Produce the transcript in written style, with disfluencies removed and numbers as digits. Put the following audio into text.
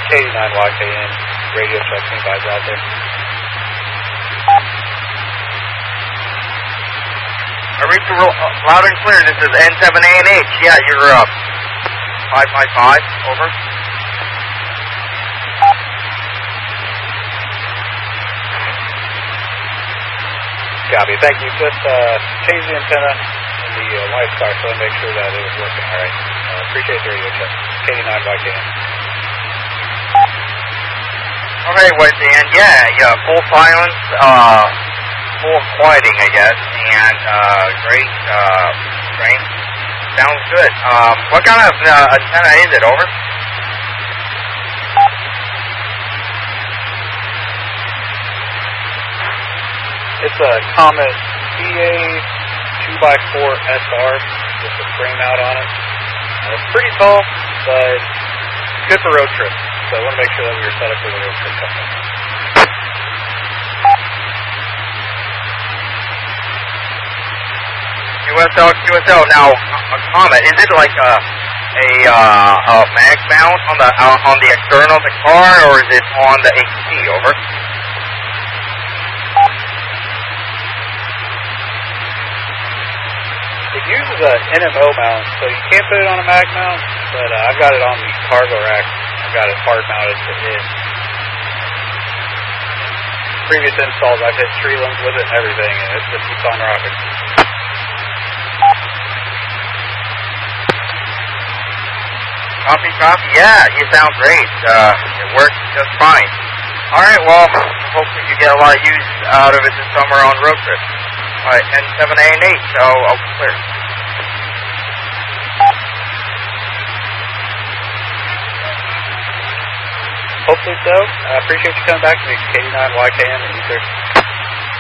KD9YKN, radio check, anybody's out there. I read you loud and clear. This is N7ANH. Yeah, you're 555. Over. Copy. Thank you. Just change the antenna in the light star so I make sure that it was working all right. Appreciate the radio check. KD9YKN. Okay, West End. Yeah, full silence, full quieting, I guess, and great strength. Sounds good. What kind of antenna is it? Over. It's a Comet CA 2x4SR with a frame out on it. It's pretty tall, but good for road trips. So I want to make sure that we are set up for the road trip coming up. QSL. Now, a Comet, is it like a mag mount on the external of the car, or is it on the HT? Over. It uses a NMO mount, so you can't put it on a mag mount, but I've got it on the cargo rack. I've got it hard mounted to it. Previous installs, I've hit tree limbs with it and everything, and it just keeps on rocking. Copy. Yeah, you sound great. It works just fine. All right, well, hopefully you get a lot of use out of it this summer on road trips. All right, N7ANH, so I'll be clear. Hopefully so. I appreciate you coming back to me. KD9YKN and Ether.